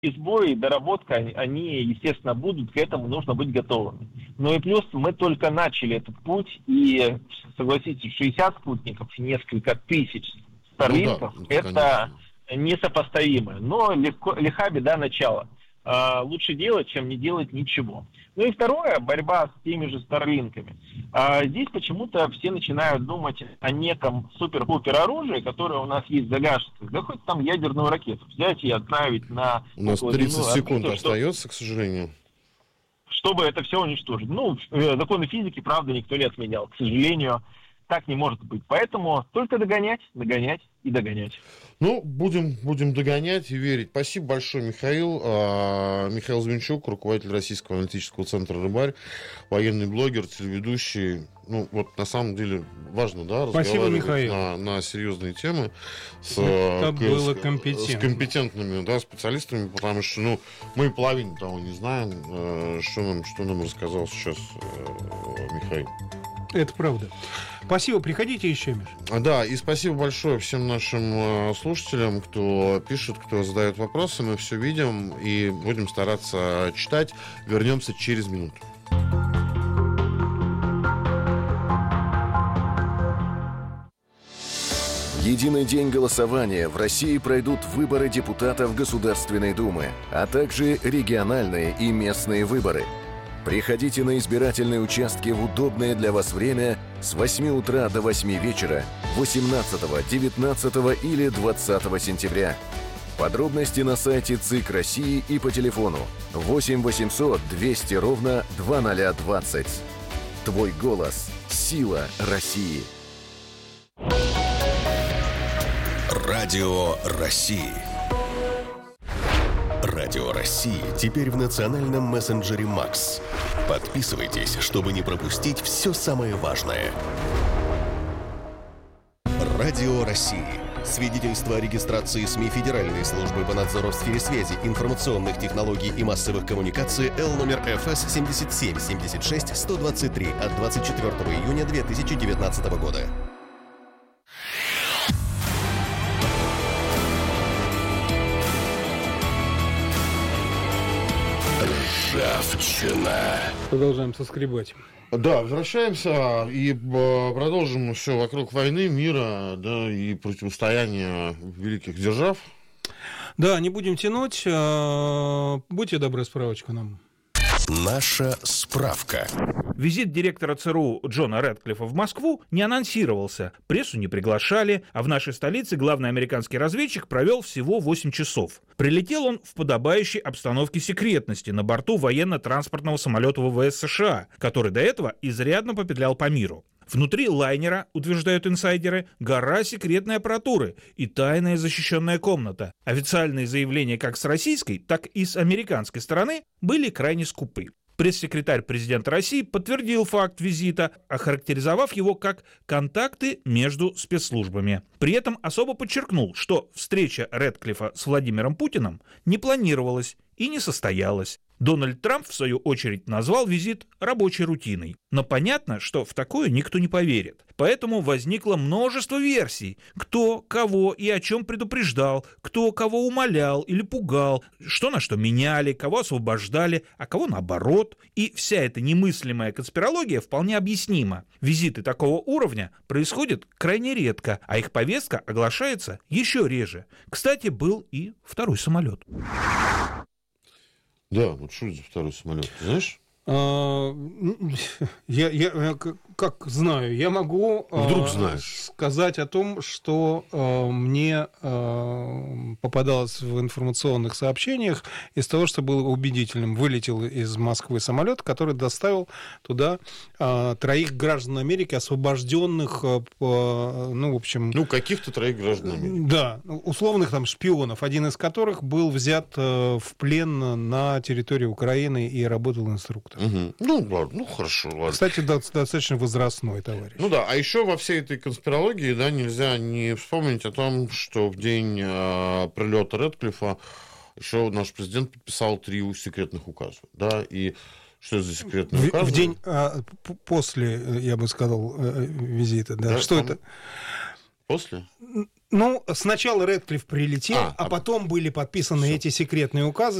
сбой и доработка, они, естественно, будут, к этому нужно быть готовыми. Ну и плюс мы только начали этот путь, и, согласитесь, 60 спутников и несколько тысяч старлинков, это несопоставимо. Но лиха беда начала. Лучше делать, чем не делать ничего. Ну и второе, борьба с теми же старлинками. Здесь почему-то все начинают думать о неком супер-пупер оружии, которое у нас есть в загашнике. Да хоть там ядерную ракету взять и отправить на... У нас 30 секунд остается, к сожалению. Чтобы это все уничтожить. Ну, законы физики, правда, никто не отменял. К сожалению, так не может быть. Поэтому только догонять и догонять. Ну, будем догонять и верить. Спасибо большое, Михаил. Михаил Звинчук, руководитель Российского аналитического центра «Рыбарь», военный блогер, телеведущий. Ну, вот на самом деле важно, да, разговаривать на серьезные темы с компетентными, да, специалистами, потому что, ну, мы половину того не знаем, что нам рассказал сейчас Михаил. Это правда. Спасибо, приходите еще, Миш. Да, и спасибо большое всем нашим слушателям, кто пишет, кто задает вопросы. Мы все видим и будем стараться читать. Вернемся через минуту. В единый день голосования в России пройдут выборы депутатов Государственной Думы, а также региональные и местные выборы. Приходите на избирательные участки в удобное для вас время с 8 утра до 8 вечера 18, 19 или 20 сентября. Подробности на сайте ЦИК России и по телефону 8 800 200 ровно 2020. Твой голос – сила России. Радио России. Радио России теперь в национальном мессенджере Макс. Подписывайтесь, чтобы не пропустить все самое важное. Радио России. Свидетельство о регистрации СМИ Федеральной службы по надзору в сфере связи, информационных технологий и массовых коммуникаций Л номер ФС 77-76-123 от 24 июня 2019 года. Ржавчина. Продолжаем соскребать. Да, возвращаемся и продолжим все вокруг войны, мира, да, и противостояния великих держав. Да, не будем тянуть. Будьте добры, справочку нам. Наша справка. Визит директора ЦРУ Джона Рэдклиффа в Москву не анонсировался, прессу не приглашали, а в нашей столице главный американский разведчик провел всего 8 часов. Прилетел он в подобающей обстановке секретности на борту военно-транспортного самолета ВВС США, который до этого изрядно попетлял по миру. Внутри лайнера, утверждают инсайдеры, гора секретной аппаратуры и тайная защищенная комната. Официальные заявления как с российской, так и с американской стороны были крайне скупы. Пресс-секретарь президента России подтвердил факт визита, охарактеризовав его как контакты между спецслужбами. При этом особо подчеркнул, что встреча Рэдклиффа с Владимиром Путиным не планировалась и не состоялась. Дональд Трамп, в свою очередь, назвал визит рабочей рутиной. Но понятно, что в такое никто не поверит. Поэтому возникло множество версий, кто кого и о чем предупреждал, кто кого умолял или пугал, что на что меняли, кого освобождали, а кого наоборот. И вся эта немыслимая конспирология вполне объяснима. Визиты такого уровня происходят крайне редко, а их повестка оглашается еще реже. Кстати, был и второй самолет. Да, вот что это за второй самолет, ты знаешь? Я как знаю, я могу сказать о том, что мне попадалось в информационных сообщениях из того, что было убедительным. Вылетел из Москвы самолет, который доставил туда 3 граждан Америки, освобожденных, в общем... каких-то 3 граждан Америки. Да, условных там шпионов, один из которых был взят в плен на территории Украины и работал инструктором. Угу. Ладно, хорошо, ладно. Кстати, достаточно возрастной товарищ. А еще во всей этой конспирологии, нельзя не вспомнить о том, что в день прилета Рэдклиффа еще наш президент подписал 3 секретных указа, да, и что это за секретные указы? В день после, я бы сказал, визита, да. Что это? После? Ну, сначала Рэдклифф прилетел, а потом были подписаны эти секретные указы.